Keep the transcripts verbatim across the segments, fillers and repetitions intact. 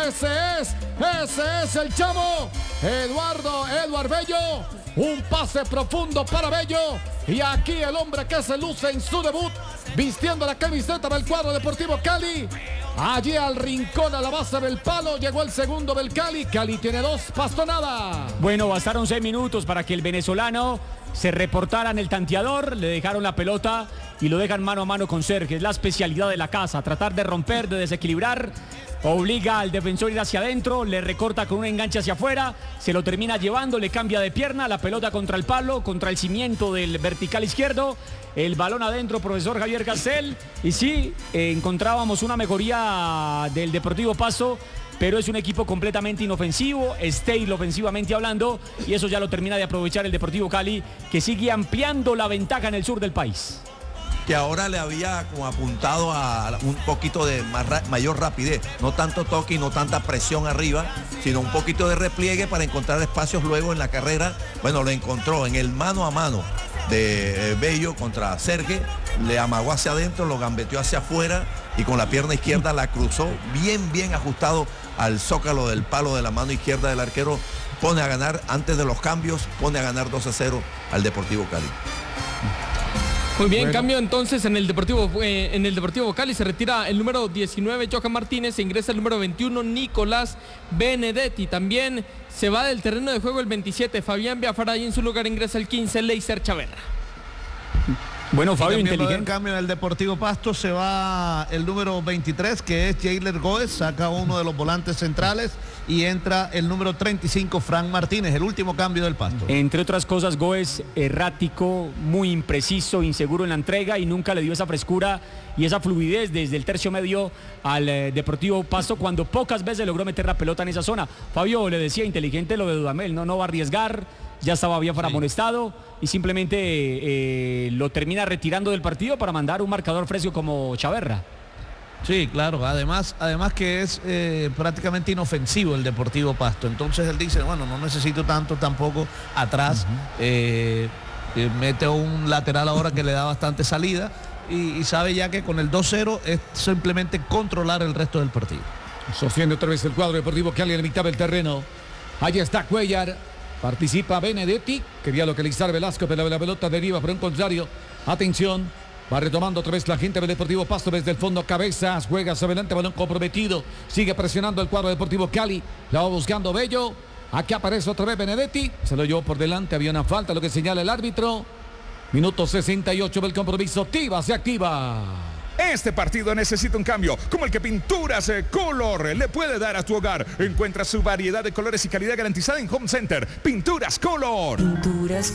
Ese es, ese es el chamo. Eduardo, Eduardo Bello. Un pase profundo para Bello. Y aquí el hombre que se luce en su debut, vistiendo la camiseta del cuadro Deportivo Cali. Allí al rincón, a la base del palo, llegó el segundo del Cali. Cali tiene dos, Pasto nada. Bueno, bastaron seis minutos para que el venezolano se reportara en el tanteador. Le dejaron la pelota y lo dejan mano a mano con Sergio. Es la especialidad de la casa, tratar de romper, de desequilibrar. Obliga al defensor a ir hacia adentro, le recorta con un enganche hacia afuera, se lo termina llevando, le cambia de pierna, la pelota contra el palo, contra el cimiento del vertical izquierdo, el balón adentro, profesor Javier Castel, y sí, eh, encontrábamos una mejoría del Deportivo Pasto, pero es un equipo completamente inofensivo, stale ofensivamente hablando, y eso ya lo termina de aprovechar el Deportivo Cali, que sigue ampliando la ventaja en el sur del país. Que ahora le había como apuntado a un poquito de más, mayor rapidez, no tanto toque y no tanta presión arriba, sino un poquito de repliegue para encontrar espacios luego en la carrera. Bueno, lo encontró en el mano a mano de eh, Bello contra Sergio, le amagó hacia adentro, lo gambeteó hacia afuera y con la pierna izquierda la cruzó bien, bien ajustado al zócalo del palo de la mano izquierda del arquero. Pone a ganar, antes de los cambios, pone a ganar dos a cero al Deportivo Cali. Muy bien, bueno. Cambio entonces en el Deportivo eh, en el Deportivo Cali. Se retira el número diecinueve, Johan Martínez, se ingresa el número veintiuno, Nicolás Benedetti. También se va del terreno de juego el veintisiete, Fabián Biafara, y en su lugar ingresa el quince, Leiser Chaverra. Bueno, Fabio, inteligente. inteligente. En cambio, en el Deportivo Pasto se va el número veintitrés, que es Jailer Góez, saca uno de los volantes centrales y entra el número treinta y cinco, Frank Martínez, el último cambio del Pasto. Entre otras cosas, Góez errático, muy impreciso, inseguro en la entrega y nunca le dio esa frescura y esa fluidez desde el tercio medio al eh, Deportivo Pasto, cuando pocas veces logró meter la pelota en esa zona. Fabio le decía, inteligente lo de Dudamel, no, no va a arriesgar, ya estaba bien para amonestado y simplemente eh, lo termina retirando del partido para mandar un marcador fresco como Chaverra. Sí, claro, además, además que es eh, prácticamente inofensivo el Deportivo Pasto, entonces él dice, bueno, no necesito tanto tampoco atrás, uh-huh. eh, eh, mete un lateral ahora que le da bastante salida y, y sabe ya que con el dos cero es simplemente controlar el resto del partido. Sostiene otra vez el cuadro Deportivo Cali en la mitad del terreno. Allí está Cuellar, participa Benedetti, quería localizar Velasco, pero la pelota deriva por un contrario. Atención. Va retomando otra vez la gente del Deportivo Pasto desde el fondo, Cabezas, juega hacia adelante, balón comprometido, sigue presionando el cuadro Deportivo Cali, la va buscando Bello, aquí aparece otra vez Benedetti, se lo llevó por delante, había una falta, lo que señala el árbitro. Minuto sesenta y ocho del compromiso, Tiva se activa. Este partido necesita un cambio, como el que Pinturas Color le puede dar a tu hogar. Encuentra su variedad de colores y calidad garantizada en Home Center. Pinturas Color. Pinturas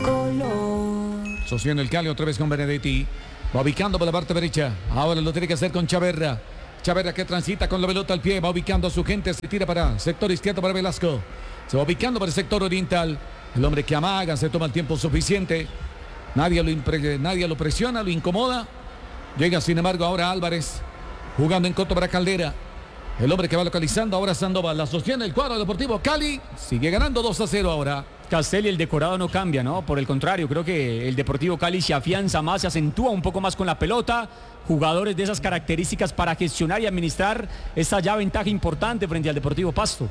Color. Sostiene el Cali otra vez con Benedetti. Va ubicando por la parte derecha. Ahora lo tiene que hacer con Chaverra. Chaverra que transita con la pelota al pie. Va ubicando a su gente. Se tira para sector izquierdo para Velasco. Se va ubicando para el sector oriental. El hombre que amaga, se toma el tiempo suficiente. Nadie lo, impre- nadie lo presiona, lo incomoda. Llega sin embargo ahora Álvarez. Jugando en corto para Caldera. El hombre que va localizando ahora Sandoval. La sostiene el cuadro Deportivo Cali. Sigue ganando dos a cero ahora. Castel y el decorado no cambia, ¿no? Por el contrario, creo que el Deportivo Cali se afianza más, se acentúa un poco más con la pelota. Jugadores de esas características para gestionar y administrar esa ya ventaja importante frente al Deportivo Pasto.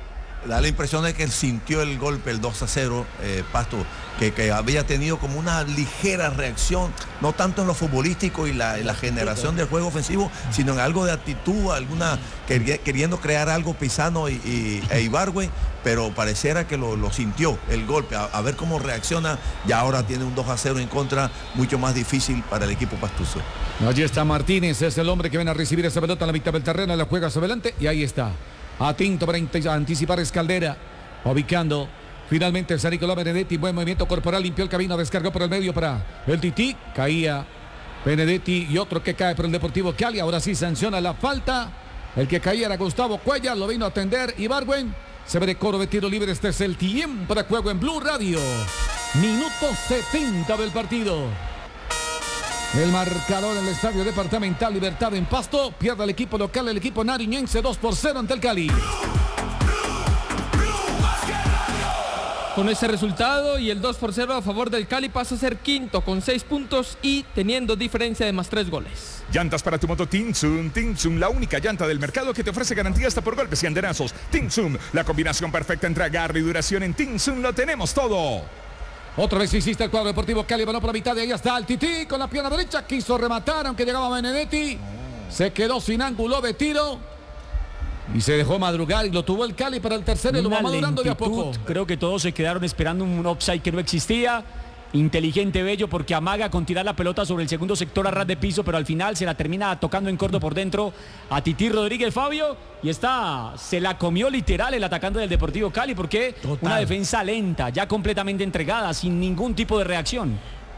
Da la impresión de que él sintió el golpe, el dos a cero, eh, Pasto, que, que había tenido como una ligera reacción, no tanto en lo futbolístico y la, y la generación del juego ofensivo, sino en algo de actitud, alguna quer, queriendo crear algo Pisano y, y, e Ibargüen, pero pareciera que lo, lo sintió el golpe, a, a ver cómo reacciona. Ya ahora tiene un dos a cero en contra, mucho más difícil para el equipo pastuso. Allí está Martínez, es el hombre que viene a recibir esa pelota en la mitad del terreno, la juega hacia adelante y ahí está. Atento para anticipar es Caldera, ubicando finalmente San Nicolás Benedetti, buen movimiento corporal, limpió el camino, descargó por el medio para el Tití, caía Benedetti y otro que cae por el Deportivo Cali, ahora sí sanciona la falta, el que caía era Gustavo Cuellar, lo vino a atender Ibargüen, se ve de coro de tiro libre, este es el tiempo de juego en Blue Radio, minuto setenta del partido. El marcador en el Estadio Departamental Libertad en Pasto. Pierde el equipo local, el equipo nariñense dos por cero ante el Cali. Con ese resultado y el dos por cero a favor del Cali pasa a ser quinto con seis puntos y teniendo diferencia de más tres goles. Llantas para tu moto Tinsun. Tinsun, la única llanta del mercado que te ofrece garantía hasta por golpes y andenazos. Tinsun, la combinación perfecta entre agarre y duración. En Tinsun lo tenemos todo. Otra vez insiste el cuadro deportivo Cali, balón por la mitad, y ahí está el Tití con la pierna derecha, quiso rematar aunque llegaba Benedetti, se quedó sin ángulo de tiro y se dejó madrugar y lo tuvo el Cali para el tercero y lo va madurando de a poco. Creo que todos se quedaron esperando un offside que no existía. Inteligente Bello porque amaga con tirar la pelota sobre el segundo sector a ras de piso, pero al final se la termina tocando en corto por dentro a Tití Rodríguez, Fabio, y está, se la comió literal el atacante del Deportivo Cali porque Total. Una defensa lenta, ya completamente entregada, sin ningún tipo de reacción.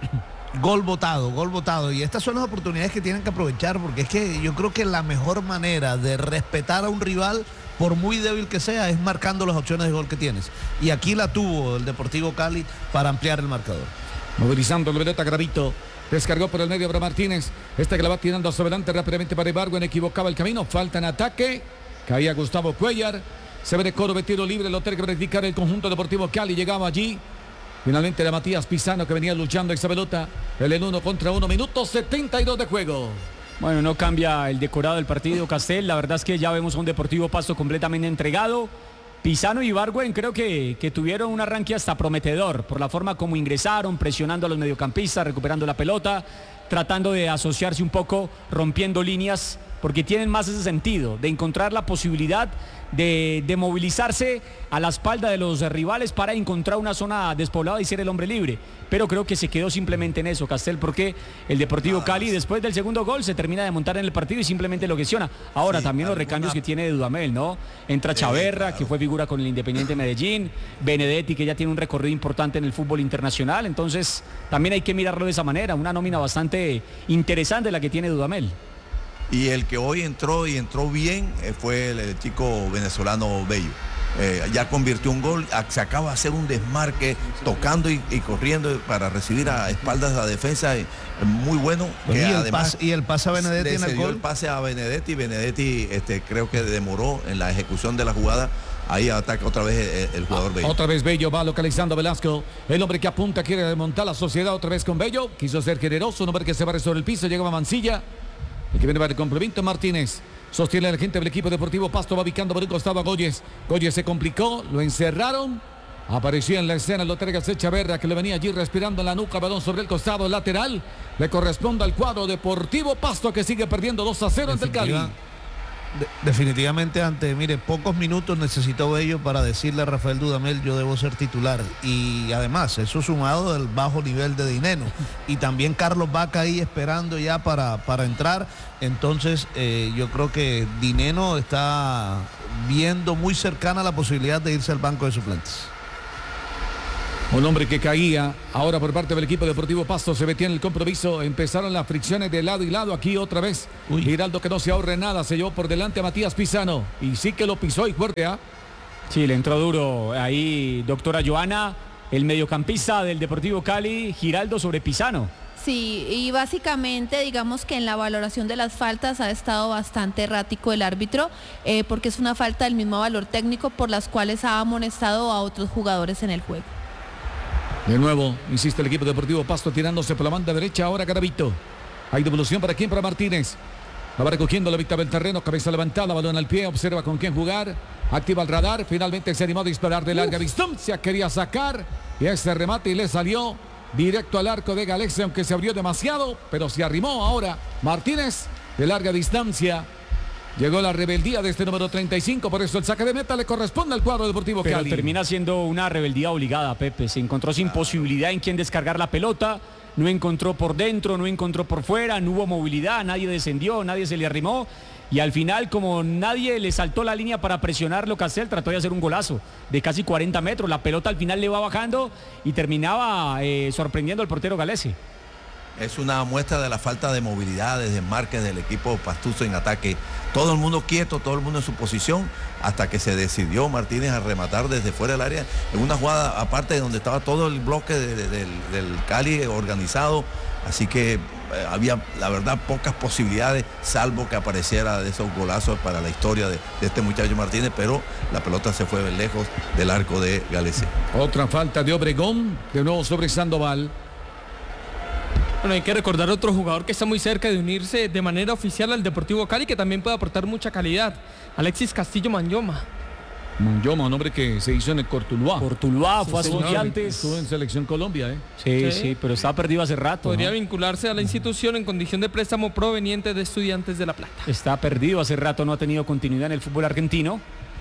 Gol votado, gol votado. Y estas son las oportunidades que tienen que aprovechar, porque es que yo creo que la mejor manera de respetar a un rival, por muy débil que sea, es marcando las opciones de gol que tienes. Y aquí la tuvo el Deportivo Cali para ampliar el marcador. Movilizando el pelota Gravito. Descargó por el medio para Martínez. Este que la va tirando hacia adelante rápidamente para Ibargüen. Equivocaba el camino. Falta en ataque. Caía Gustavo Cuellar. Se ve de Coro, tiro libre. Lo tiene que practicar el conjunto Deportivo Cali. Llegaba allí. Finalmente era Matías Pisano que venía luchando esa pelota. El en uno contra uno. Minuto setenta y dos de juego. Bueno, no cambia el decorado del partido, Castel. La verdad es que ya vemos a un Deportivo Pasto completamente entregado. Pisano y Ibargüen creo que, que tuvieron un arranque hasta prometedor por la forma como ingresaron, presionando a los mediocampistas, recuperando la pelota, tratando de asociarse un poco, rompiendo líneas, porque tienen más ese sentido, de encontrar la posibilidad de, de movilizarse a la espalda de los rivales para encontrar una zona despoblada y ser el hombre libre. Pero creo que se quedó simplemente en eso, Castel, porque el Deportivo Cali después del segundo gol se termina de montar en el partido y simplemente lo gestiona. Ahora sí, también los recambios que tiene de Dudamel, ¿no? Entra Chaverra, claro, que fue figura con el Independiente Medellín, Benedetti, que ya tiene un recorrido importante en el fútbol internacional, entonces también hay que mirarlo de esa manera, una nómina bastante interesante la que tiene Dudamel. Y el que hoy entró y entró bien fue el, el chico venezolano Bello. Eh, ya convirtió un gol, se acaba de hacer un desmarque tocando y, y corriendo para recibir a espaldas de la defensa, eh, muy bueno. Pues que y, el además pase, y el pase a Benedetti en el gol. El pase a Benedetti, Benedetti este, creo que demoró en la ejecución de la jugada. Ahí ataca otra vez el, el jugador Bello. Otra vez Bello va localizando a Velasco. El hombre que apunta quiere remontar la sociedad otra vez con Bello. Quiso ser generoso, un hombre que se barre sobre el piso, llegaba Mancilla. El que viene para el complemento, Martínez. Sostiene la gente del equipo deportivo Pasto, va ubicando por un costado a Goyes. Goyes se complicó, lo encerraron. Apareció en la escena el Loterga Chaverra, que le venía allí respirando en la nuca, balón sobre el costado lateral. Le corresponde al cuadro deportivo Pasto, que sigue perdiendo dos a cero ante el Cali. De, definitivamente ante, mire, pocos minutos necesitó Bello para decirle a Rafael Dudamel yo debo ser titular, y además eso sumado del bajo nivel de Dineno y también Carlos Vaca ahí esperando ya para, para entrar, entonces eh, yo creo que Dineno está viendo muy cercana la posibilidad de irse al banco de suplentes. Un hombre que caía ahora por parte del equipo deportivo Pasto, se metía en el compromiso, empezaron las fricciones de lado y lado, aquí otra vez Uy. Giraldo, que no se ahorre nada, se llevó por delante a Matías Pisano y sí que lo pisó y fuerte, ¿ah? ¿eh? Sí, le entró duro ahí doctora Joana, el mediocampista del Deportivo Cali, Giraldo sobre Pisano. Sí, y básicamente digamos que en la valoración de las faltas ha estado bastante errático el árbitro, eh, porque es una falta del mismo valor técnico por las cuales ha amonestado a otros jugadores en el juego. De nuevo, insiste el equipo deportivo Pasto tirándose por la banda derecha. Ahora Garavito. Hay devolución para quién, para Martínez. La va recogiendo la mitad del terreno. Cabeza levantada, balón al pie. Observa con quién jugar. Activa el radar. Finalmente se animó a disparar de larga distancia. Quería sacar. Y ese remate y le salió directo al arco de Galese, aunque se abrió demasiado. Pero se arrimó ahora Martínez de larga distancia. Llegó la rebeldía de este número treinta y cinco, por eso el saque de meta le corresponde al cuadro deportivo Pero Cali. Termina siendo una rebeldía obligada, Pepe. Se encontró sin posibilidad en quién descargar la pelota, no encontró por dentro, no encontró por fuera, no hubo movilidad, nadie descendió, nadie se le arrimó. Y al final, como nadie le saltó la línea para presionarlo, Castel trató de hacer un golazo de casi cuarenta metros. La pelota al final le va bajando y terminaba eh, sorprendiendo al portero Galese. Es una muestra de la falta de movilidad, de desmarques del equipo pastuso en ataque. Todo el mundo quieto, todo el mundo en su posición, hasta que se decidió Martínez a rematar desde fuera del área, en una jugada aparte donde estaba todo el bloque de, de, del, del Cali organizado. Así que eh, había, la verdad, pocas posibilidades, salvo que apareciera de esos golazos para la historia de, de este muchacho Martínez, pero la pelota se fue lejos del arco de Galese. Otra falta de Obregón, de nuevo sobre Sandoval. Bueno, hay que recordar otro jugador que está muy cerca de unirse de manera oficial al Deportivo Cali, que también puede aportar mucha calidad. Alexis Castillo Manyoma. Manyoma, un hombre que se hizo en el Cortuluá. Cortuluá, Sí, fue a señor. Estudiantes. Estuvo en Selección Colombia, ¿eh? Sí, Sí. sí, pero estaba perdido hace rato. Podría ¿no? vincularse a la institución en condición de préstamo proveniente de Estudiantes de La Plata. Está perdido hace rato, no ha tenido continuidad en el fútbol argentino.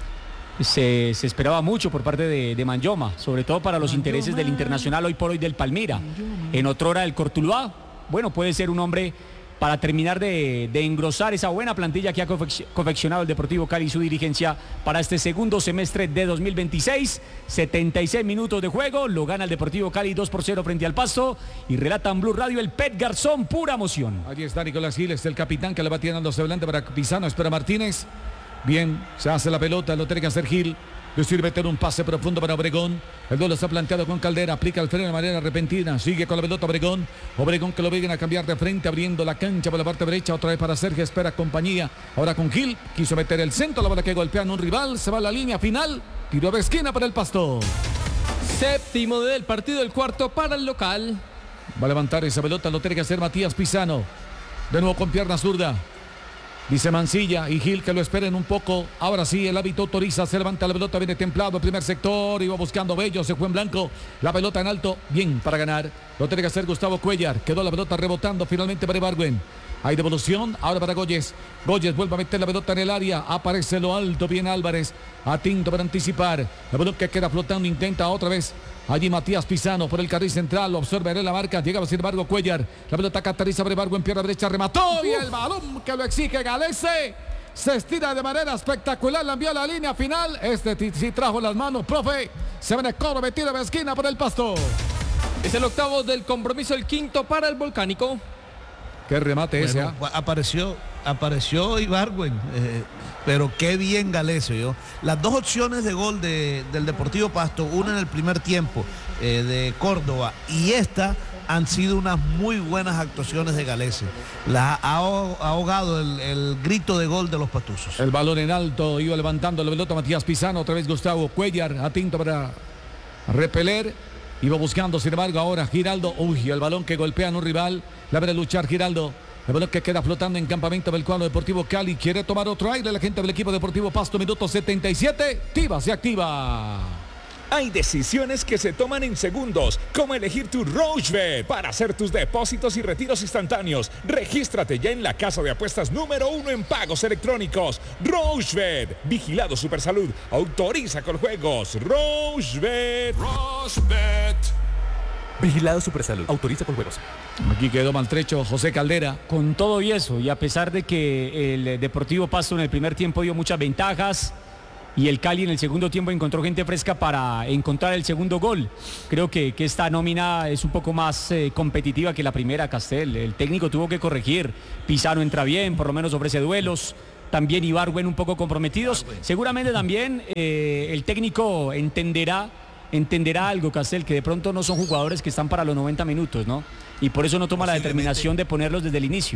Se, se esperaba mucho por parte de, de Manyoma, sobre todo para los intereses del Internacional hoy por hoy del Palmira. En otra hora del Cortuluá, bueno, puede ser un hombre para terminar de, de engrosar esa buena plantilla que ha confec- confeccionado el Deportivo Cali y su dirigencia para este segundo semestre de dos mil veintiséis. setenta y seis minutos de juego, lo gana el Deportivo Cali dos por cero frente al Pasto y relata en Blue Radio el Pet Garzón, pura emoción. Allí está Nicolás Giles, el capitán que le va tirando hacia adelante para Pisano, espera Martínez. Bien, se hace la pelota, lo tiene que hacer Gil. Decide meter un pase profundo para Obregón. El duelo está planteado con Caldera. Aplica el freno de manera repentina. Sigue con la pelota Obregón. Obregón que lo vienen a cambiar de frente, abriendo la cancha por la parte derecha. Otra vez para Sergio. Espera compañía. Ahora con Gil. Quiso meter el centro. La bola que golpean un rival. Se va a la línea final. Tiro de esquina para el Pasto. Séptimo del partido, el cuarto para el local. Va a levantar esa pelota. Lo tiene que hacer Matías Pisano. De nuevo con pierna zurda. Dice Mancilla y Gil que lo esperen un poco. Ahora sí, el hábito autoriza, se levanta la pelota, viene templado, primer sector, iba buscando Bello, se fue en blanco, la pelota en alto, bien para ganar. Lo tiene que hacer Gustavo Cuellar, quedó la pelota rebotando finalmente para Ibargüen. Hay devolución, ahora para Goyes. Goyes vuelve a meter la pelota en el área, aparece lo alto, bien Álvarez, atinto para anticipar. La pelota que queda flotando, intenta otra vez. Allí Matías Pisano por el carril central, observaré la marca, llegaba sin embargo Cuellar. La pelota catariza para Ibargüen, pierna derecha, remató y el balón que lo exige Galese. Se estira de manera espectacular, la envió a la línea final. Este sí trajo las manos, profe. Se viene cobro, metido de esquina por el Pasto. Es el octavo del compromiso, el quinto para el Volcánico. Qué remate Bueno, ese, ¿ah? apareció, apareció Ibargüen, eh, pero qué bien Galese, yo. Las dos opciones de gol de, del Deportivo Pasto, una en el primer tiempo eh, de Córdoba y esta han sido unas muy buenas actuaciones de Galese. La ha aho- ahogado el, el grito de gol de los pastuzos. El balón en alto, iba levantando la pelota Matías Pisano, otra vez Gustavo Cuellar, atinto para repeler. Iba buscando, sin embargo, ahora Giraldo. Uy, el balón que golpea a un rival. La ve luchar Giraldo. El balón que queda flotando en campamento del cuadro Deportivo Cali. Quiere tomar otro aire la gente del equipo Deportivo Pasto. Minuto setenta y siete. Tiva se activa. Hay decisiones que se toman en segundos, como elegir tu Rochebet para hacer tus depósitos y retiros instantáneos. Regístrate ya en la casa de apuestas número uno en pagos electrónicos. Rochebet, vigilado Supersalud, autoriza con juegos. Rochebet. Rochebet. Vigilado Supersalud. Autoriza con juegos. Aquí quedó maltrecho José Caldera. Con todo y eso, y a pesar de que el Deportivo Pasto en el primer tiempo dio muchas ventajas y el Cali en el segundo tiempo encontró gente fresca para encontrar el segundo gol. Creo que, que esta nómina es un poco más eh, competitiva que la primera, Castel. El técnico tuvo que corregir. Pisano entra bien, por lo menos ofrece duelos. También Ibargüen un poco comprometidos. Seguramente también eh, el técnico entenderá, entenderá algo, Castel, que de pronto no son jugadores que están para los noventa minutos, ¿no? Y por eso no toma la determinación de ponerlos desde el inicio.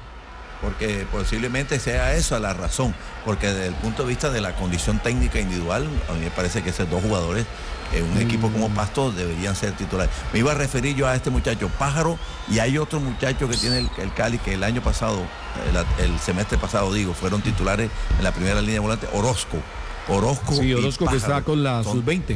Porque posiblemente sea esa la razón, porque desde el punto de vista de la condición técnica individual, a mí me parece que esos dos jugadores en un mm. equipo como Pasto deberían ser titulares. Me iba a referir yo a este muchacho Pájaro y hay otro muchacho que tiene el, el Cali que el año pasado, el, el semestre pasado digo, fueron titulares en la primera línea de volante, Orozco. Orozco, sí, Orozco que está con la son, sub veinte.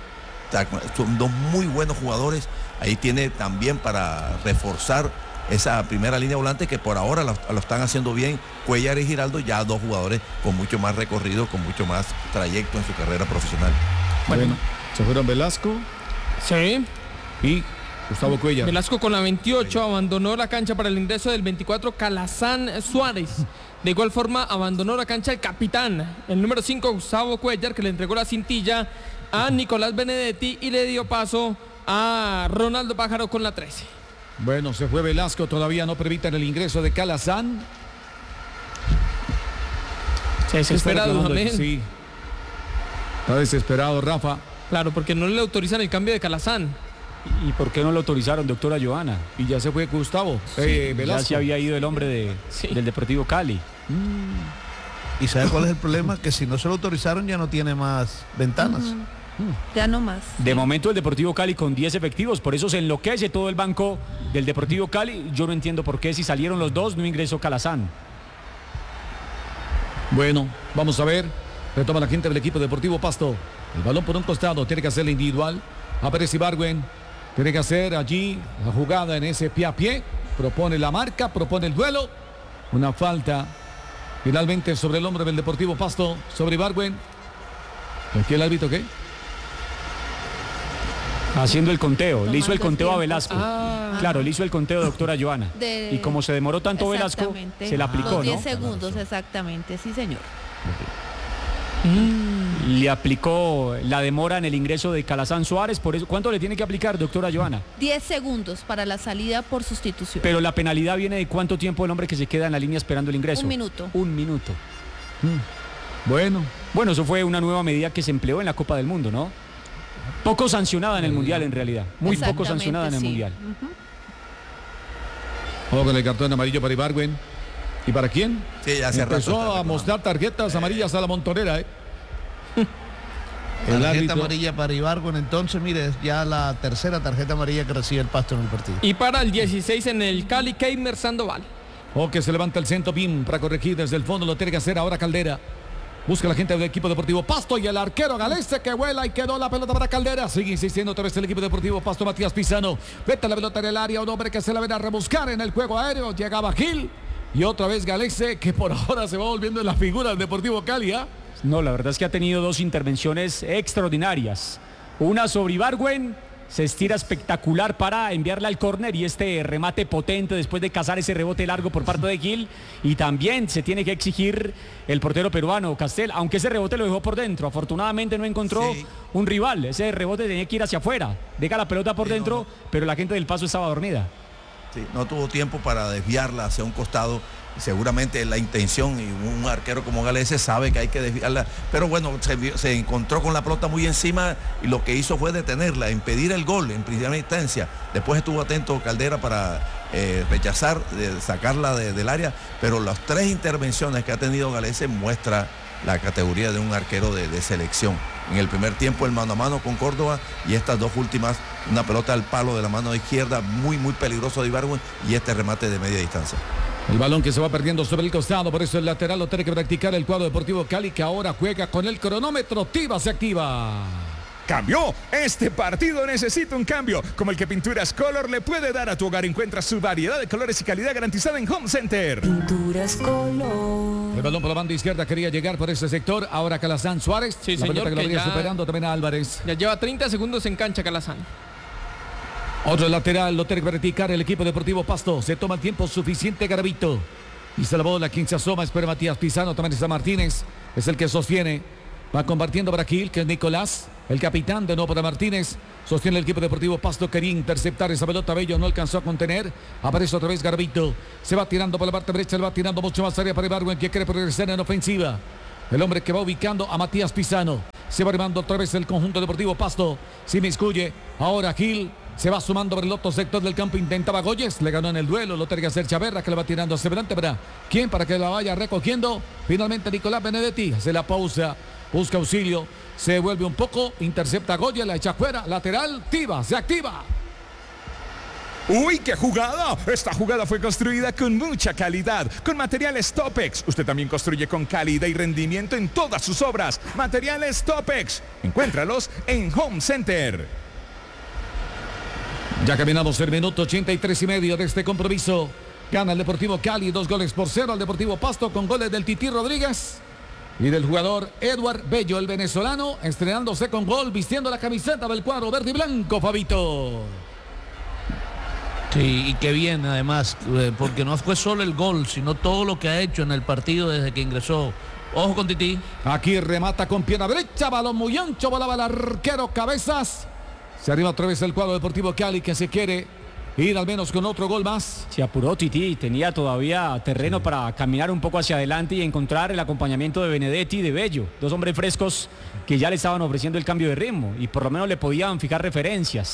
Son dos muy buenos jugadores. Ahí tiene también para reforzar esa primera línea volante que por ahora lo, lo están haciendo bien. Cuellar y Giraldo, ya dos jugadores con mucho más recorrido, con mucho más trayecto en su carrera profesional. Bueno, bueno se fueron Velasco. Sí. Y Gustavo Cuellar. Velasco con la veintiocho abandonó la cancha para el ingreso del veinticuatro Calazán Suárez. De igual forma abandonó la cancha el capitán, el número cinco Gustavo Cuellar, que le entregó la cintilla a Nicolás Benedetti y le dio paso a Ronaldo Pájaro con la trece. Bueno, se fue Velasco, todavía no permiten el ingreso de Calazán. Se desespera Dudamel. Sí. Está desesperado Rafa. Claro, porque no le autorizan el cambio de Calazán. ¿Y por qué no lo autorizaron, doctora Joana? Y ya se fue Gustavo. Sí, eh, ya Velasco. se había ido el hombre de, Sí. del Deportivo Cali. ¿Y sabe cuál es el problema? Que si no se lo autorizaron ya no tiene más ventanas. Ya no más. De momento el Deportivo Cali con diez efectivos, por eso se enloquece todo el banco del Deportivo Cali. Yo no entiendo por qué si salieron los dos no ingresó Calazán. Bueno, vamos a ver. Retoma la gente del equipo Deportivo Pasto. El balón por un costado, tiene que hacer la individual. Aparece Ibargüen. Tiene que hacer allí la jugada en ese pie a pie. Propone la marca, propone el duelo. Una falta finalmente sobre el hombre del Deportivo Pasto, sobre Ibargüen. ¿Aquí el árbitro qué? Haciendo el conteo, le hizo el Tomando conteo a tiempos. Velasco. Ah. Claro, le hizo el conteo, doctora Joana. De- Y como se demoró tanto Velasco, Exactamente. se la aplicó, Los diez ¿no? segundos, exactamente, sí señor. Le aplicó la demora en el ingreso de Calazán Suárez, por eso, ¿cuánto le tiene que aplicar, doctora Joana? diez segundos para la salida por sustitución. Pero la penalidad viene de cuánto tiempo el hombre que se queda en la línea esperando el ingreso. Un minuto. Un minuto. Bueno, Bueno, eso fue una nueva medida que se empleó en la Copa del Mundo, ¿no? Poco sancionada en el Mundial, en realidad. Muy poco Exactamente, sancionada en el sí. Mundial. Ujú. ojo con el cartón amarillo para Ibargüen. ¿Y para quién? Sí, ya hace rato Empezó está a reclamando. mostrar tarjetas amarillas a la montonera, ¿eh? El Tarjeta árbitro. amarilla para Ibargüen, entonces mire, es ya la tercera tarjeta amarilla que recibe el Pasto en el partido. Y para el dieciséis en el Cali, Keimer Sandoval. O que se levanta el centro Pim para corregir desde el fondo, lo tiene que hacer ahora Caldera. Busca la gente del equipo deportivo Pasto y el arquero Galese que vuela y quedó la pelota para Caldera. Sigue insistiendo otra vez el equipo deportivo Pasto, Matías Pizano. Vete la pelota en el área, un hombre que se la ven a rebuscar en el juego aéreo. Llegaba Gil y otra vez Galese que por ahora se va volviendo en la figura del Deportivo Cali, ¿ah? No, la verdad es que ha tenido dos intervenciones extraordinarias. Una sobre Ibargüen, se estira espectacular para enviarla al córner y este remate potente después de cazar ese rebote largo por parte de Gil. Y también se tiene que exigir el portero peruano, Castel, aunque ese rebote lo dejó por dentro. Afortunadamente no encontró Sí. un rival. Ese rebote tenía que ir hacia afuera. Deja la pelota por Sí, no, dentro, no. pero la gente del Paso estaba dormida. Sí, no tuvo tiempo para desviarla hacia un costado. Y seguramente la intención, y un arquero como Galese sabe que hay que desviarla. Pero bueno, se, vio- se encontró con la pelota muy encima y lo que hizo fue detenerla, impedir el gol en primera instancia. Después estuvo atento Caldera para eh, rechazar, de sacarla de- del área. Pero las tres intervenciones que ha tenido Galese muestra la categoría de un arquero de, de selección. En el primer tiempo el mano a mano con Córdoba y estas dos últimas, una pelota al palo de la mano izquierda, muy muy peligroso de Ibargüen y este remate de media distancia. El balón que se va perdiendo sobre el costado, por eso el lateral lo tiene que practicar el cuadro Deportivo Cali, que ahora juega con el cronómetro. Tiva se activa. ¿Cambió? Este partido necesita un cambio, como el que Pinturas Color le puede dar a tu hogar. Encuentra su variedad de colores y calidad garantizada en Home Center. Pinturas Color. El balón por la banda izquierda quería llegar por ese sector. Ahora Calazán Suárez. Sí, la señor, pelota que lo que venía ya- superando también a Álvarez. Ya lleva treinta segundos en cancha Calazán. Otro lateral lo tiene que practicar el equipo Deportivo Pasto. Se toma el tiempo suficiente Garavito. Y se la bola, quien se asoma, espera Matías Pizano, también está Martínez. Es el que sostiene. Va compartiendo para Gil, que es Nicolás, el capitán de nuevo para Martínez. Sostiene el equipo Deportivo Pasto, quería interceptar esa pelota, Bello no alcanzó a contener. Aparece otra vez Garavito. Se va tirando por la parte derecha, le va tirando mucho más área para Ibargüen, que quiere progresar en ofensiva. El hombre que va ubicando a Matías Pizano. Se va armando otra vez el conjunto Deportivo Pasto. Se inmiscuye. Ahora Gil. Se va sumando por el otro sector del campo. Intentaba Goyes. Le ganó en el duelo. Lo tiene que hacer Chaverra, que le va tirando hacia adelante. ¿Para quién? Para que la vaya recogiendo. Finalmente Nicolás Benedetti. Hace la pausa. Busca auxilio. Se vuelve un poco. Intercepta a Goyes. La echa fuera. Lateral. Tiva. Se activa. ¡Uy, qué jugada! Esta jugada fue construida con mucha calidad, con materiales Topex. Usted también construye con calidad y rendimiento en todas sus obras. Materiales Topex. Encuéntralos en Home Center. Ya caminamos el minuto ochenta y tres y medio de este compromiso. Gana el Deportivo Cali, dos goles por cero al Deportivo Pasto, con goles del Tití Rodríguez y del jugador Edward Bello, el venezolano, estrenándose con gol, vistiendo la camiseta del cuadro verde y blanco, Fabito. Sí, y qué bien además, eh, porque no fue solo el gol, sino todo lo que ha hecho en el partido desde que ingresó. Ojo con Tití. Aquí remata con pierna derecha, balón muy ancho, volaba el arquero Cabezas. Se arriba otra vez el cuadro Deportivo Cali, que se quiere ir al menos con otro gol más. Se apuró Tití, tenía todavía terreno para caminar un poco hacia adelante y encontrar el acompañamiento de Benedetti y de Bello, dos hombres frescos que ya le estaban ofreciendo el cambio de ritmo y por lo menos le podían fijar referencias.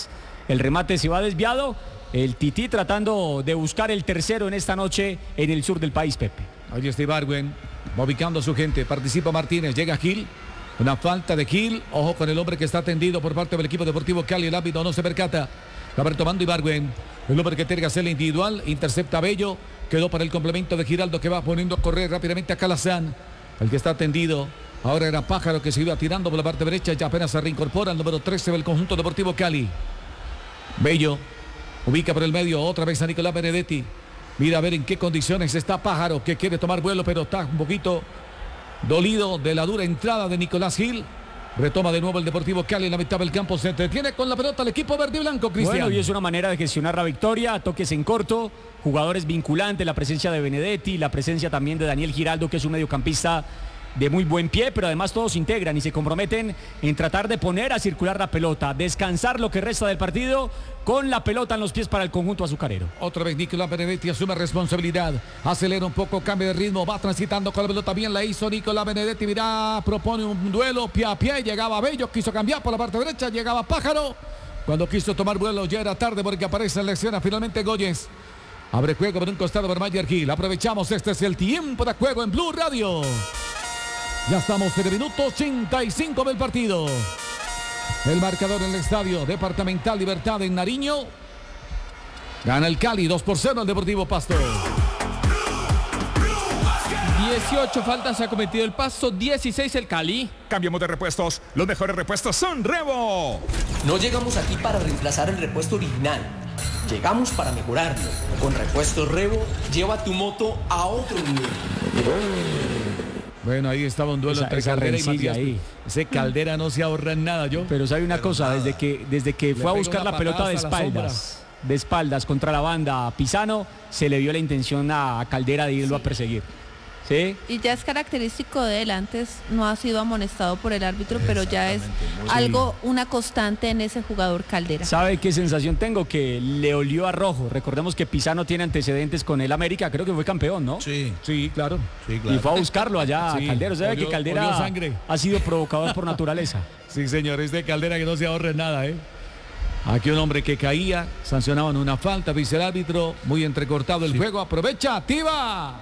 el remate se va desviado. El Tití tratando de buscar el tercero en esta noche en el sur del país, Pepe. Ahí está Ibargüen, va ubicando a su gente. Participa Martínez, llega Gil. Una falta de Gil. Ojo con el hombre que está atendido por parte del equipo deportivo Cali. El árbitro no se percata. Va retomando Ibargüen. El hombre que tiene que hacer la individual. Intercepta a Bello. Quedó para el complemento de Giraldo que va poniendo a correr rápidamente a Calazán. El que está atendido. Ahora era Pájaro que se iba tirando por la parte derecha. Ya apenas se reincorpora el número trece del conjunto deportivo Cali. Bello. Ubica por el medio otra vez a Nicolás Benedetti. Mira a ver en qué condiciones está Pájaro, que quiere tomar vuelo, pero está un poquito dolido de la dura entrada de Nicolás Gil. Retoma de nuevo el Deportivo Cali en la mitad del campo. Se entretiene con la pelota el equipo verde y blanco, Cristian. Bueno, y es una manera de gestionar la victoria. Toques en corto, jugadores vinculantes, la presencia de Benedetti, la presencia también de Daniel Giraldo, que es un mediocampista de muy buen pie, pero además todos se integran y se comprometen en tratar de poner a circular la pelota, descansar lo que resta del partido con la pelota en los pies para el conjunto azucarero. Otra vez Nicolás Benedetti asume responsabilidad, acelera un poco, cambia de ritmo, va transitando con la pelota, bien la hizo Nicolás Benedetti, mira, propone un duelo pie a pie, llegaba Bello, quiso cambiar por la parte derecha, llegaba Pájaro, cuando quiso tomar vuelo ya era tarde porque aparece en la escena finalmente Goyes. Abre juego por un costado por Mayer Gil, aprovechamos, este es el tiempo de juego en Blue Radio. Ya estamos en el minuto ochenta y cinco del partido. El marcador en el estadio Departamental Libertad en Nariño. Gana el Cali dos por cero al Deportivo Pasto. dieciocho faltas ha cometido el Pasto, dieciséis el Cali. Cambiamos de repuestos. Los mejores repuestos son Revo. No llegamos aquí para reemplazar el repuesto original. Llegamos para mejorarlo. Con Repuestos Revo, lleva tu moto a otro nivel. Bueno, ahí estaba un duelo esa, entre esa Caldera y Matías. ahí. Ese Caldera no se ahorra en nada, yo. Pero sabe una Pero cosa, nada. desde que, desde que fue a pega buscar una la pelota patada de hasta la espaldas, de espaldas contra la banda Pisano, se le vio la intención a Caldera de irlo a perseguir. ¿Sí? Y ya es característico de él, antes no ha sido amonestado por el árbitro, pero ya es algo, una constante en ese jugador Caldera. ¿Sabe qué sensación tengo? Que le olió a rojo. Recordemos que Pisano tiene antecedentes con el América, creo que fue campeón, ¿no? Sí, Sí, claro. sí, claro. Y fue a buscarlo allá a Sí, Caldera. ¿Sabe olió- que olió Caldera sangre. ha sido provocador por naturaleza? Sí, señores, de Caldera que no se ahorra en nada, ¿eh? Aquí un hombre que caía, sancionaban una falta, dice el árbitro, muy entrecortado el juego, aprovecha, activa.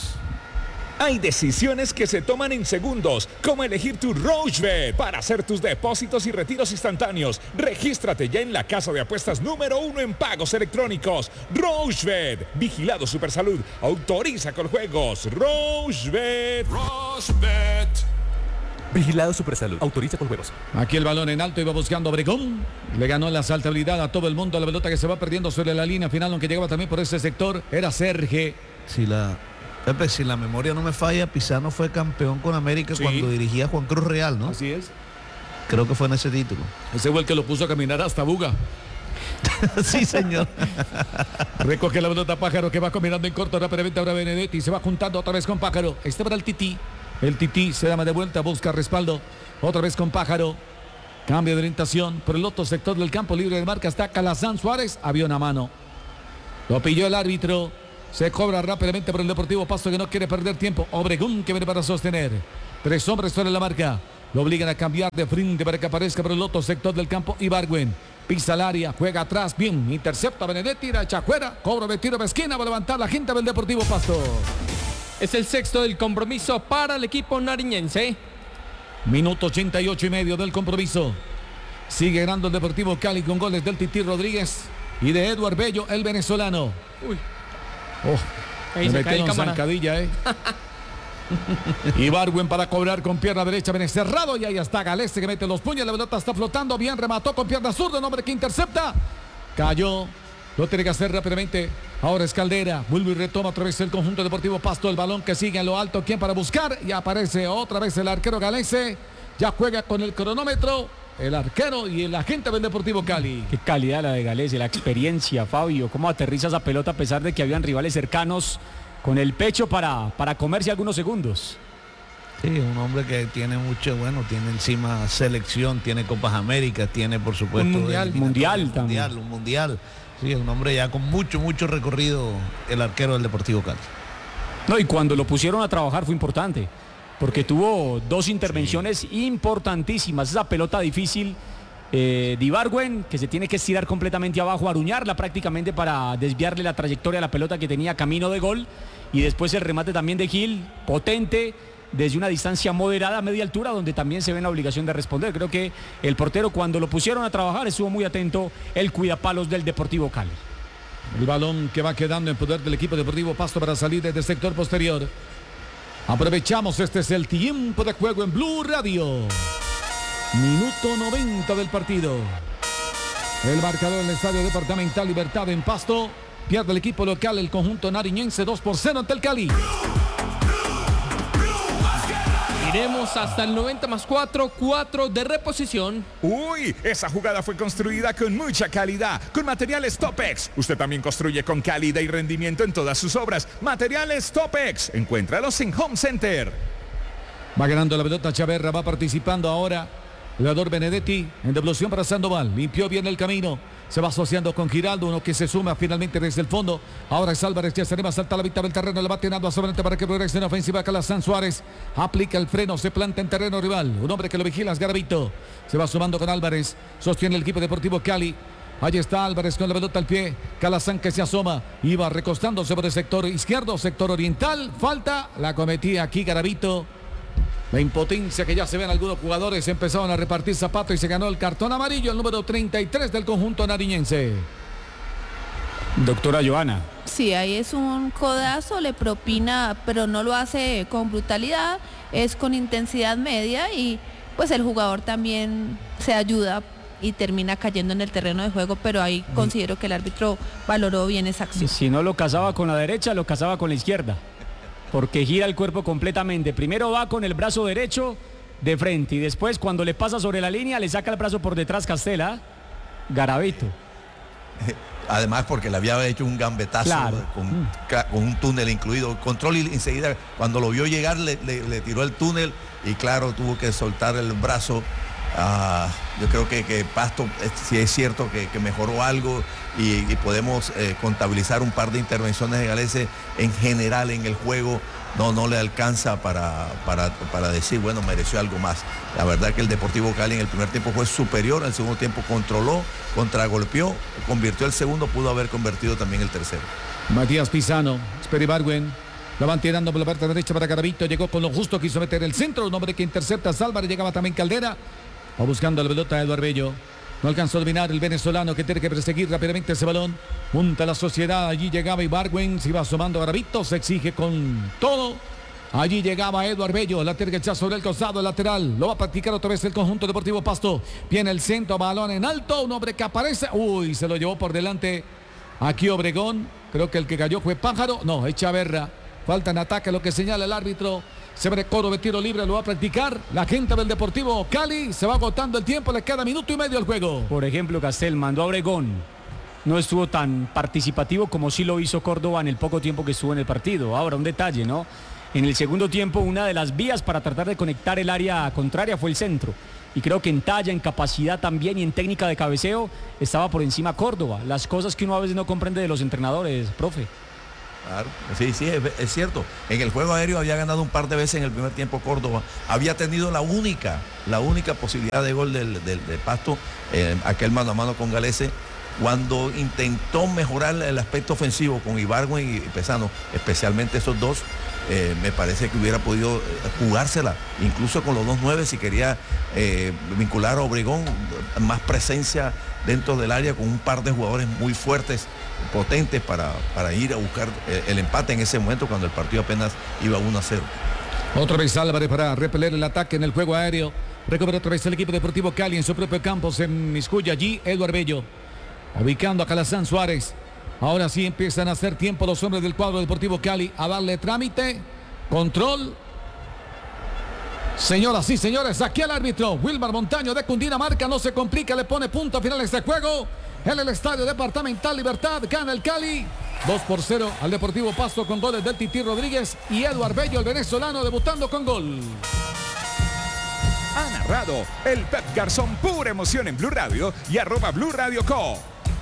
Hay decisiones que se toman en segundos, como elegir tu Rochebet para hacer tus depósitos y retiros instantáneos. Regístrate ya en la casa de apuestas número uno en pagos electrónicos. Rochebet, vigilado Supersalud, autoriza con juegos. Rochebet. Rochebet. Vigilado Supersalud. Autoriza con juegos. Aquí el balón en alto, iba buscando Obregón. Le ganó la saltabilidad a todo el mundo. La pelota que se va perdiendo sobre la línea final, aunque llegaba también por ese sector, era Serge. Si la, Pepe, si la memoria no me falla, Pisano fue campeón con América Sí. cuando dirigía a Juan Cruz Real, ¿no? Así es. Creo que fue en ese título. Ese fue el que lo puso a caminar hasta Buga. Sí, señor. Recoge la pelota Pájaro que va combinando en corto rápidamente ahora Benedetti. Se va juntando otra vez con Pájaro. Este para el Tití. El Tití se da de vuelta, busca respaldo. Otra vez con Pájaro. Cambio de orientación. Por el otro sector del campo libre de marca está Calazán Suárez. Avión a mano. Lo pilló el árbitro. Se cobra rápidamente por el Deportivo Pasto que no quiere perder tiempo. Obregón que viene para sostener. Tres hombres sobre la marca. Lo obligan a cambiar de frente para que aparezca por el otro sector del campo Ibargüen. Pisa el área, juega atrás, bien. Intercepta Benedetti, tira echa fuera. Cobro de tiro de esquina para levantar la gente del Deportivo Pasto. Es el sexto del compromiso para el equipo nariñense. Minuto ochenta y ocho y medio del compromiso. Sigue ganando el Deportivo Cali con goles del Tití Rodríguez y de Eduard Bello, el venezolano. Uy, Oh, ahí me se cae el metieron cámara. zancadilla, ¿eh? Ibargüen para cobrar con pierna derecha, viene cerrado y ahí está Galese que mete los puños, la pelota está flotando, bien remató con pierna zurda, un hombre que intercepta. Cayó, lo tiene que hacer rápidamente. Ahora es Caldera, vuelve y retoma otra vez el conjunto deportivo Pasto, el balón que sigue en lo alto, ¿quién para buscar? Y aparece otra vez el arquero Galese, ya juega con el cronómetro, el arquero y el agente del Deportivo Cali. Qué calidad la de Galese, la experiencia, Fabio. Cómo aterriza esa pelota a pesar de que habían rivales cercanos con el pecho para, para comerse algunos segundos. Sí, un hombre que tiene mucho, bueno, tiene encima selección, tiene Copas Américas, tiene por supuesto Un mundial. de- Mundial un también. mundial, un mundial. Sí, es un hombre ya con mucho, mucho recorrido, el arquero del Deportivo Cali. No, y cuando lo pusieron a trabajar fue importante, porque tuvo dos intervenciones importantísimas. Esa pelota difícil eh, Ibargüen, que se tiene que estirar completamente abajo, aruñarla prácticamente para desviarle la trayectoria a la pelota que tenía camino de gol. Y después el remate también de Gil, potente, desde una distancia moderada a media altura, donde también se ve en la obligación de responder. Creo que el portero, cuando lo pusieron a trabajar, estuvo muy atento, el cuidapalos del Deportivo Cali. El balón que va quedando en poder del equipo Deportivo Pasto para salir desde el sector posterior. Aprovechamos, este es el tiempo de juego en Blue Radio. Minuto noventa del partido. El marcador del Estadio Departamental Libertad en Pasto. Pierde el equipo local, el conjunto nariñense, dos por cero ante el Cali. Iremos hasta el noventa más cuatro, cuatro de reposición. Uy, esa jugada fue construida con mucha calidad, con materiales Topex. Usted también construye con calidad y rendimiento en todas sus obras. Materiales Topex, encuéntralos en Home Center. Va ganando la pelota Chaverra, va participando ahora el jugador Benedetti en devolución para Sandoval. Limpió bien el camino. Se va asociando con Giraldo, uno que se suma finalmente desde el fondo. Ahora es Álvarez, ya se anima a saltar la mitad del terreno, le va tirando a Sobrante para que progrese en ofensiva. Calazán Suárez aplica el freno, se planta en terreno rival. Un hombre que lo vigila es Garavito. Se va sumando con Álvarez, sostiene el equipo Deportivo Cali. Allí está Álvarez con la pelota al pie. Calazán que se asoma, iba recostándose por el sector izquierdo, sector oriental. Falta, la cometía aquí Garavito. La impotencia que ya se ven algunos jugadores, empezaron a repartir zapatos y se ganó el cartón amarillo, el número treinta y tres del conjunto nariñense. Doctora Joana. Sí, ahí es un codazo, le propina, pero no lo hace con brutalidad, es con intensidad media y pues el jugador también se ayuda y termina cayendo en el terreno de juego, pero ahí considero que el árbitro valoró bien esa acción. Si no lo cazaba con la derecha, lo cazaba con la izquierda. Porque gira el cuerpo completamente. Primero va con el brazo derecho de frente y después cuando le pasa sobre la línea le saca el brazo por detrás Castela. Garavito. Además porque le había hecho un gambetazo, claro, con, con un túnel incluido. Control y enseguida cuando lo vio llegar le, le, le tiró el túnel y claro, tuvo que soltar el brazo. Uh, yo creo que, que Pasto, eh, sí es cierto que, que mejoró algo y, y podemos eh, contabilizar un par de intervenciones de Galese en general en el juego. No, no le alcanza para, para, para decir, bueno, mereció algo más. La verdad que el Deportivo Cali en el primer tiempo fue superior, al segundo tiempo controló, contragolpeó, convirtió el segundo, pudo haber convertido también el tercero. Matías Pisano, Esperi Bargüen, la van tirando por la parte derecha para Garavito, llegó con lo justo, quiso meter el centro, un hombre que intercepta a Álvarez, llegaba también Caldera. Va buscando la pelota de Eduardo Bello. No alcanzó a dominar el venezolano que tiene que perseguir rápidamente ese balón. Junta la sociedad. Allí llegaba Ibargüen. Se iba asomando Garavito. Se exige con todo. Allí llegaba Eduardo Bello. La tiene que echar sobre el costado lateral. Lo va a practicar otra vez el conjunto Deportivo Pasto. Viene el centro. Balón en alto. Un hombre que aparece. Uy, se lo llevó por delante aquí Obregón. Creo que el que cayó fue Pájaro. No, es Chaverra. Falta en ataque, lo que señala el árbitro. Se ve Coro de tiro libre, lo va a practicar la gente del Deportivo Cali. Se va agotando el tiempo, le queda minuto y medio al juego. Por ejemplo, Castel mandó a Obregón. No estuvo tan participativo como sí lo hizo Córdoba en el poco tiempo que estuvo en el partido. Ahora, un detalle, ¿no? En el segundo tiempo, una de las vías para tratar de conectar el área contraria fue el centro. Y creo que en talla, en capacidad también y en técnica de cabeceo estaba por encima Córdoba. Las cosas que uno a veces no comprende de los entrenadores, profe. Claro, sí, sí, es, es cierto. En el juego aéreo había ganado un par de veces en el primer tiempo Córdoba. Había tenido la única, la única posibilidad de gol del, del, de Pasto, eh, aquel mano a mano con Galese, cuando intentó mejorar el aspecto ofensivo con Ibargüen y Pesano, especialmente esos dos. Eh, me parece que hubiera podido jugársela, incluso con los dos nueve, si quería eh, vincular a Obregón, más presencia dentro del área con un par de jugadores muy fuertes, potentes para, para ir a buscar el, el empate en ese momento cuando el partido apenas iba uno a cero. Otra vez Álvarez para repeler el ataque en el juego aéreo. Recupera otra vez el equipo Deportivo Cali en su propio campo. Se inmiscuye allí Eduardo Bello, ubicando a Calazán Suárez. Ahora sí empiezan a hacer tiempo los hombres del cuadro Deportivo Cali a darle trámite, control. Señoras y señores, aquí el árbitro Wilmar Montaño de Cundinamarca. No se complica, le pone punto final a este juego. En el Estadio Departamental Libertad gana el Cali dos por cero al Deportivo Pasto con goles del Tití Rodríguez y Eduardo Bello, el venezolano, debutando con gol. Ha narrado el Pep Garzón, pura emoción en Blue Radio y arroba Blue Radio Co.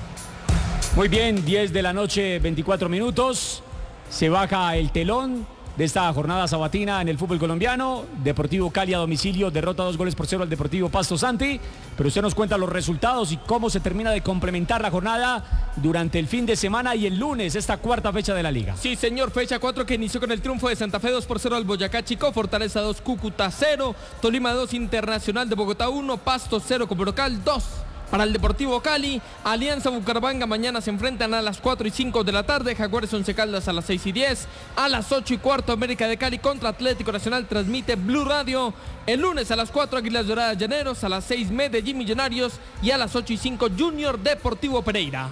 Muy bien, diez de la noche, veinticuatro minutos. Se baja el telón de esta jornada sabatina en el fútbol colombiano. Deportivo Cali a domicilio, derrota dos goles por cero al Deportivo Pasto, Santi. Pero usted nos cuenta los resultados y cómo se termina de complementar la jornada durante el fin de semana y el lunes, esta cuarta fecha de la liga. Sí, señor, fecha cuatro que inició con el triunfo de Santa Fe dos por cero al Boyacá Chico, Fortaleza dos, Cúcuta cero, Tolima dos, Internacional de Bogotá uno, Pasto cero como local dos. Para el Deportivo Cali, Alianza Bucaramanga mañana se enfrentan a las cuatro y cinco de la tarde, Jaguares Once Caldas a las seis y diez, a las ocho y cuarto América de Cali contra Atlético Nacional, transmite Blue Radio. El lunes a las cuatro Águilas Doradas Llaneros, a las seis Medellín Millonarios y a las ocho y cinco Junior Deportivo Pereira.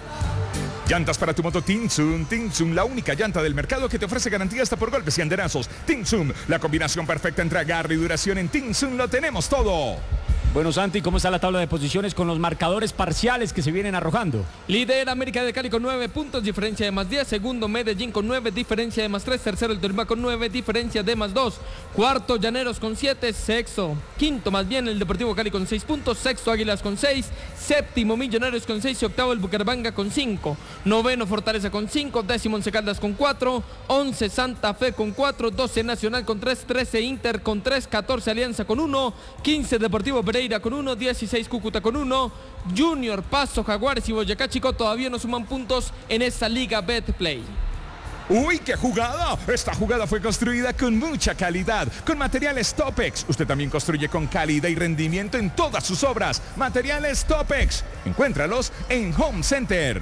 Llantas para tu moto Tinsun. Tinsun, la única llanta del mercado que te ofrece garantía hasta por golpes y andenazos. Tinsun, la combinación perfecta entre agarre y duración. En Tinsun lo tenemos todo. Bueno, Santi, ¿cómo está la tabla de posiciones con los marcadores parciales que se vienen arrojando? Líder América de Cali con nueve puntos, diferencia de más diez. Segundo Medellín con nueve, diferencia de más tres. Tercero el Tolima con nueve, diferencia de más dos. Cuarto Llaneros con siete. Sexto, quinto más bien el Deportivo Cali con seis puntos. Sexto Águilas con seis. Séptimo Millonarios con seis y octavo el Bucaramanga con cinco. Noveno Fortaleza con cinco. Décimo Once Caldas con cuatro. Once Santa Fe con cuatro. Doce Nacional con tres. Trece Inter con tres. Catorce Alianza con uno. Quince Deportivo Pereira con uno, dieciséis Cúcuta con uno, Junior, Pasto, Jaguares y Boyacá Chico todavía no suman puntos en esta Liga Betplay. ¡Uy, qué jugada! Esta jugada fue construida con mucha calidad, con materiales Topex. Usted también construye con calidad y rendimiento en todas sus obras. Materiales Topex. Encuéntralos en Home Center.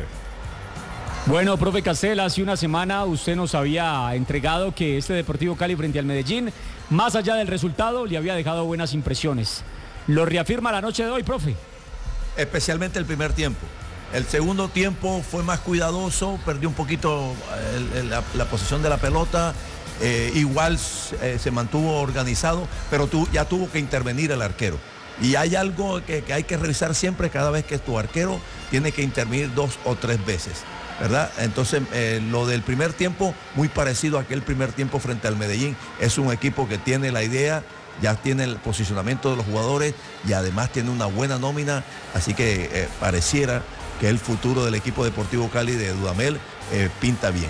Bueno, profe Castel, hace una semana usted nos había entregado que este Deportivo Cali frente al Medellín, más allá del resultado, le había dejado buenas impresiones. ¿Lo reafirma la noche de hoy, profe? Especialmente el primer tiempo. El segundo tiempo fue más cuidadoso, perdió un poquito el, el, la, la posesión de la pelota, eh, igual eh, se mantuvo organizado, pero tu, ya tuvo que intervenir el arquero. Y hay algo que, que hay que revisar siempre cada vez que tu arquero tiene que intervenir dos o tres veces, ¿verdad? Entonces, eh, lo del primer tiempo, muy parecido a aquel primer tiempo frente al Medellín. Es un equipo que tiene la idea, ya tiene el posicionamiento de los jugadores y además tiene una buena nómina, así que eh, pareciera que el futuro del equipo Deportivo Cali de Dudamel eh, pinta bien.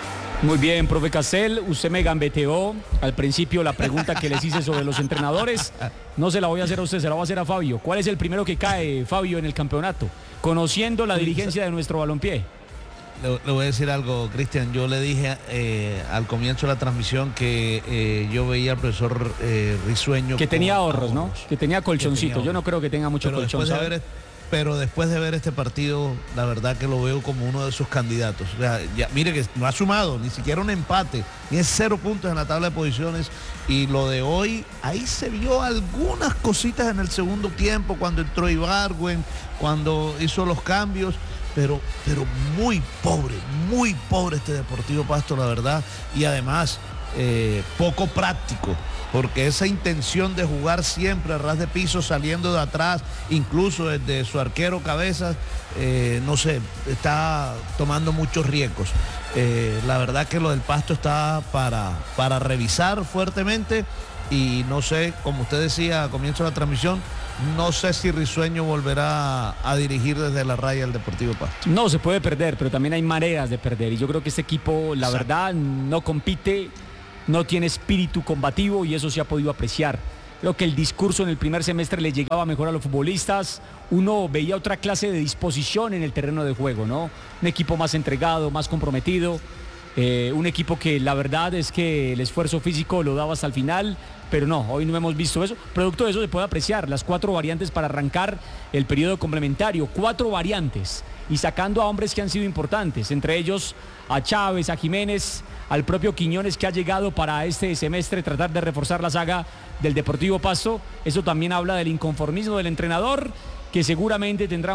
Muy bien, profe Castel, usted me gambeteó al principio la pregunta que les hice sobre los entrenadores. No se la voy a hacer a usted, se la voy a hacer a Fabio. ¿Cuál es el primero que cae, Fabio, en el campeonato? Conociendo la dirigencia de nuestro balompié. Le, le voy a decir algo, Cristian. Yo le dije eh, al comienzo de la transmisión que eh, yo veía al profesor eh, Risueño. Que tenía ahorros, ¿no? Que tenía colchoncito. Yo no creo que tenga mucho pero colchón. Después de ver, pero después de ver este partido, la verdad que lo veo como uno de sus candidatos. O sea, ya, mire que no ha sumado ni siquiera un empate, ni es cero puntos en la tabla de posiciones. Y lo de hoy, ahí se vio algunas cositas en el segundo tiempo, cuando entró Ibargüen, cuando hizo los cambios. Pero, pero muy pobre, muy pobre este Deportivo Pasto, la verdad. Y además, eh, poco práctico, porque esa intención de jugar siempre a ras de piso, saliendo de atrás, incluso desde su arquero Cabezas, eh, no sé, está tomando muchos riesgos. Eh, la verdad que lo del Pasto está para, para revisar fuertemente. Y no sé, como usted decía a comienzo de la transmisión, no sé si Risueño volverá a dirigir desde la raya el Deportivo Pasto. No, se puede perder, pero también hay maneras de perder. Y yo creo que este equipo, la Exacto. verdad, no compite, no tiene espíritu combativo y eso se ha podido apreciar. Creo que el discurso en el primer semestre le llegaba mejor a los futbolistas. Uno veía otra clase de disposición en el terreno de juego, ¿no? Un equipo más entregado, más comprometido. Eh, un equipo que la verdad es que el esfuerzo físico lo daba hasta el final, pero no, hoy no hemos visto eso. Producto de eso se puede apreciar las cuatro variantes para arrancar el periodo complementario, cuatro variantes y sacando a hombres que han sido importantes, entre ellos a Chávez, a Jiménez, al propio Quiñones que ha llegado para este semestre tratar de reforzar la saga del Deportivo Pasto. Eso también habla del inconformismo del entrenador, que seguramente tendrá